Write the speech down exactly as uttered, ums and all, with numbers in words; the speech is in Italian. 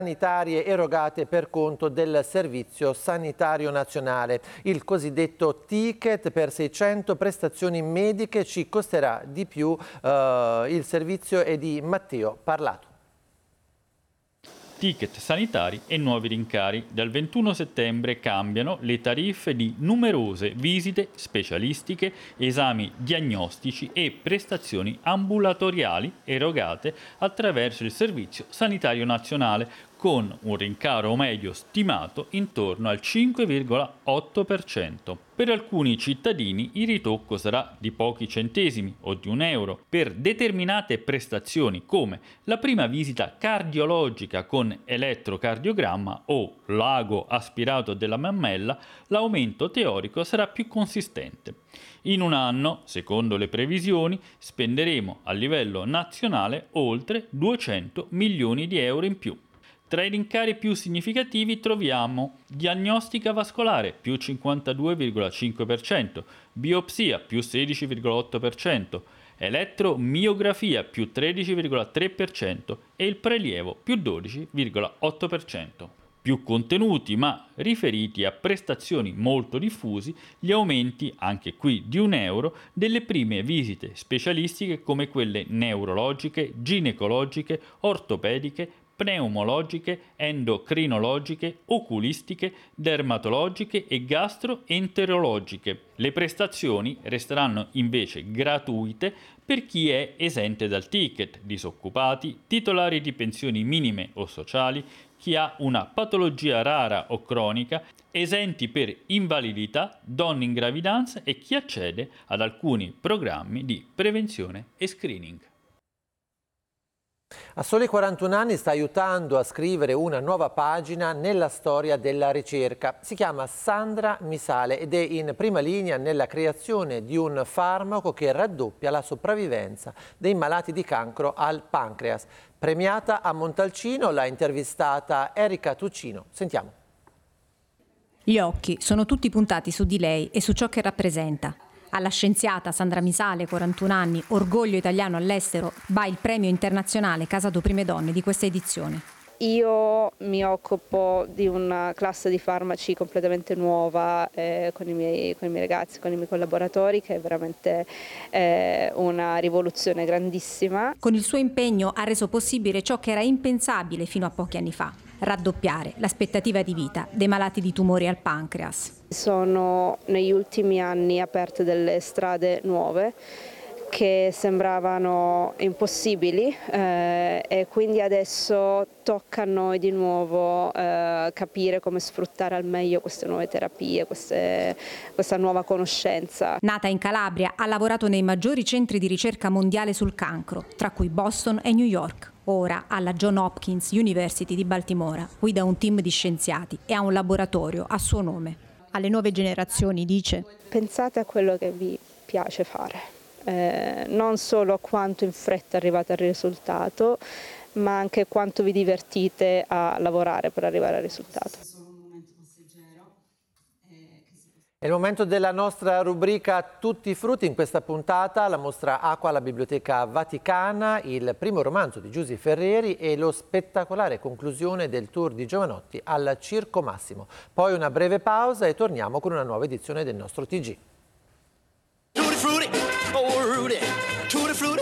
sanitarie erogate per conto del Servizio Sanitario Nazionale. Il cosiddetto ticket per seicento prestazioni mediche. Ci costerà di più. Eh, il servizio è di Matteo Parlato. Ticket sanitari e nuovi rincari. Dal ventuno settembre cambiano le tariffe di numerose visite specialistiche, esami diagnostici e prestazioni ambulatoriali erogate attraverso il Servizio Sanitario Nazionale, con un rincaro medio stimato intorno al cinque virgola otto per cento. Per alcuni cittadini il ritocco sarà di pochi centesimi o di un euro. Per determinate prestazioni come la prima visita cardiologica con elettrocardiogramma o l'ago aspirato della mammella, l'aumento teorico sarà più consistente. In un anno, secondo le previsioni, spenderemo a livello nazionale oltre duecento milioni di euro in più. Tra i rincari più significativi troviamo diagnostica vascolare più cinquantadue virgola cinque per cento, biopsia più sedici virgola otto per cento, elettromiografia più tredici virgola tre per cento e il prelievo più dodici virgola otto per cento. Più contenuti, ma riferiti a prestazioni molto diffusi, gli aumenti, anche qui di un euro, delle prime visite specialistiche come quelle neurologiche, ginecologiche, ortopediche, pneumologiche, endocrinologiche, oculistiche, dermatologiche e gastroenterologiche. Le prestazioni resteranno invece gratuite per chi è esente dal ticket, disoccupati, titolari di pensioni minime o sociali, chi ha una patologia rara o cronica, esenti per invalidità, donne in gravidanza e chi accede ad alcuni programmi di prevenzione e screening. A soli quarantuno anni sta aiutando a scrivere una nuova pagina nella storia della ricerca. Si chiama Sandra Misale ed è in prima linea nella creazione di un farmaco che raddoppia la sopravvivenza dei malati di cancro al pancreas. Premiata a Montalcino, l'ha intervistata Erika Tuccino. Sentiamo. Gli occhi sono tutti puntati su di lei e su ciò che rappresenta. Alla scienziata Sandra Misale, quarantuno anni, orgoglio italiano all'estero, va il premio internazionale Casa due Prime Donne di questa edizione. Io mi occupo di una classe di farmaci completamente nuova eh, con, i miei, con i miei ragazzi, con i miei collaboratori, che è veramente eh, una rivoluzione grandissima. Con il suo impegno ha reso possibile ciò che era impensabile fino a pochi anni fa: raddoppiare l'aspettativa di vita dei malati di tumori al pancreas. Sono negli ultimi anni aperte delle strade nuove che sembravano impossibili eh, e quindi adesso tocca a noi di nuovo eh, capire come sfruttare al meglio queste nuove terapie, queste, questa nuova conoscenza. Nata in Calabria, ha lavorato nei maggiori centri di ricerca mondiale sul cancro, tra cui Boston e New York. Ora alla Johns Hopkins University di Baltimora guida un team di scienziati e ha un laboratorio a suo nome. Alle nuove generazioni dice: pensate a quello che vi piace fare. Eh, non solo a quanto in fretta arrivate al risultato, ma anche quanto vi divertite a lavorare per arrivare al risultato. È il momento della nostra rubrica Tutti i frutti. In questa puntata la mostra Acqua alla Biblioteca Vaticana, il primo romanzo di Giusy Ferreri e lo spettacolare conclusione del tour di Giovanotti al Circo Massimo. Poi una breve pausa e torniamo con una nuova edizione del nostro T G. Tutti frutti, oh Rudy, tutti frutti.